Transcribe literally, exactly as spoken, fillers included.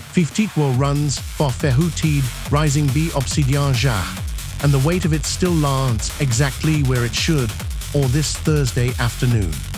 Fifty-two runs for Ferhutid, rising B Obsidian Ja, and the weight of it still lands exactly where it should, or this Thursday afternoon.